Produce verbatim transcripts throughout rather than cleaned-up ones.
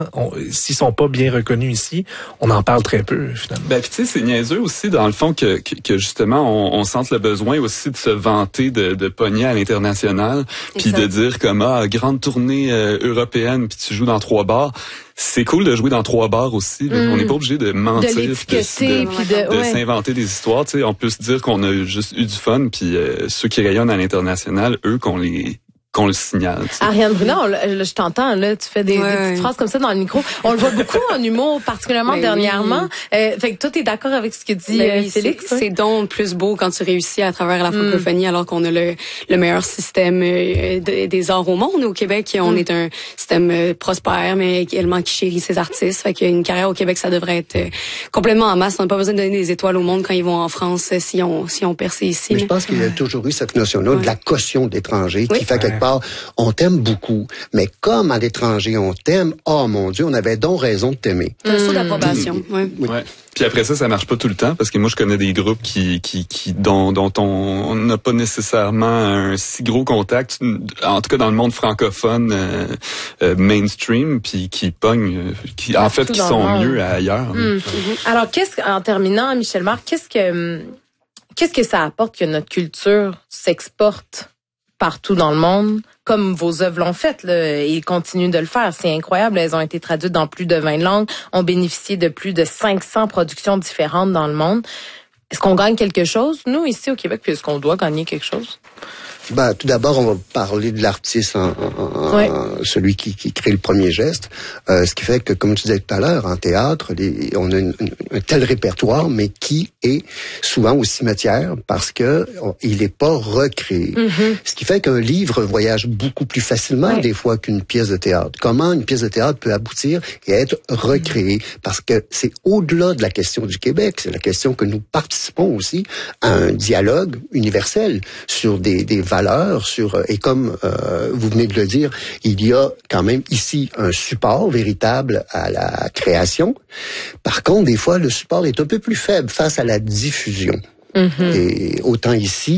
On, s'ils sont pas bien reconnus ici, on en parle très peu, finalement. Ben, puis tu sais, c'est niaiseux aussi, dans le fond, que, que, que justement, on, on sente le besoin aussi de se vanter de, de pogner à l'international, puis de dire comme, ah, grande tournée euh, européenne, puis tu joues dans trois bars. C'est cool de jouer dans trois bars aussi. Là. Mm. On n'est pas obligé de mentir, de l'étiqueter, de, puis de, de ouais. s'inventer des histoires. Tu sais, on peut se dire qu'on a juste eu du fun, puis euh, ceux qui rayonnent à l'international, eux, qu'on les qu'on le signale. T'sais. Ariane Brunet, on, là, je t'entends, là, tu fais des, ouais, des petites ouais. phrases comme ça dans le micro. On le voit beaucoup en humour, particulièrement ben dernièrement. Oui. Euh, fait que toi, t'es d'accord avec ce que dit ben euh, oui, Félix? C'est, c'est donc plus beau quand tu réussis à travers la francophonie, mm. alors qu'on a le, le meilleur système euh, de, des arts au monde. Au Québec, on mm. est un système euh, prospère, mais également qui chérit ses artistes. Fait qu'une carrière au Québec, ça devrait être euh, complètement en masse. On n'a pas besoin de donner des étoiles au monde quand ils vont en France, euh, si on si on percé ici. Mais je pense qu'il y a toujours eu cette notion-là ouais. de la caution de l'étranger, oui. qui fait quelque part, on t'aime beaucoup, mais comme à l'étranger on t'aime, oh mon Dieu, on avait donc raison de t'aimer. Un saut d'approbation. Oui. Ouais. Puis après ça, ça marche pas tout le temps parce que moi je connais des groupes qui qui qui dont dont on n'a pas nécessairement un si gros contact, en tout cas dans le monde francophone euh, euh, mainstream, puis qui pognent, euh, qui en fait qui sont mieux ailleurs. Mmh. Mmh. Alors qu'est-ce en terminant, Michel Marc, qu'est-ce que qu'est-ce que ça apporte que notre culture s'exporte partout dans le monde, comme vos œuvres l'ont fait, là, et ils continuent de le faire. C'est incroyable. Elles ont été traduites dans plus de vingt langues, ont bénéficié de plus de cinq cents productions différentes dans le monde. Est-ce qu'on gagne quelque chose, nous, ici au Québec, puis est-ce qu'on doit gagner quelque chose? Ben, tout d'abord, on va parler de l'artiste, en, en, ouais. en, celui qui, qui crée le premier geste. Euh, ce qui fait que, comme tu disais tout à l'heure, en théâtre, les, on a une, une, un tel répertoire, mais qui est souvent au cimetière parce que on, il n'est pas recréé. Mm-hmm. Ce qui fait qu'un livre voyage beaucoup plus facilement ouais. des fois qu'une pièce de théâtre. Comment une pièce de théâtre peut aboutir et être recréée? Mm-hmm. Parce que c'est au-delà de la question du Québec, c'est la question que nous participons aussi à un dialogue universel sur des, des valeurs sur et comme euh, vous venez de le dire, il y a quand même ici un support véritable à la création. Par contre, des fois, le support est un peu plus faible face à la diffusion. Mm-hmm. Et autant ici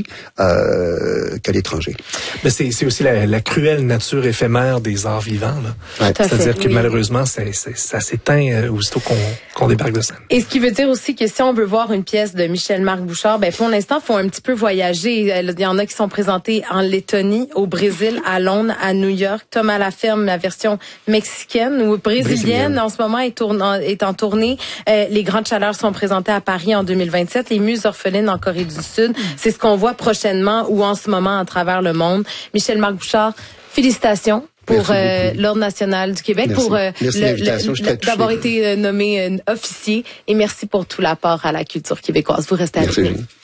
euh, qu'à l'étranger. Mais c'est, c'est aussi la, la cruelle nature éphémère des arts vivants. Là. Ouais. C'est-à-dire que oui. malheureusement, c'est, c'est, ça s'éteint euh, aussitôt qu'on, qu'on débarque de scène. Et ce qui veut dire aussi que si on veut voir une pièce de Michel-Marc Bouchard, ben pour l'instant, il faut un petit peu voyager. Il y en a qui sont présentés en Lettonie, au Brésil, à Londres, à New York. Thomas Laferme, la version mexicaine ou brésilienne, brésilienne. en ce moment, est, tourne, est en tournée. Euh, les Grandes Chaleurs sont présentées à Paris en deux mille vingt-sept. Les Muses orphelines en Corée du Sud. C'est ce qu'on voit prochainement ou en ce moment à travers le monde. Michel-Marc Bouchard, félicitations pour euh, l'Ordre national du Québec, merci. pour euh, merci le, le, le, d'avoir été euh, nommé euh, officier et merci pour tout l'apport à la culture québécoise. Vous restez merci, avec nous.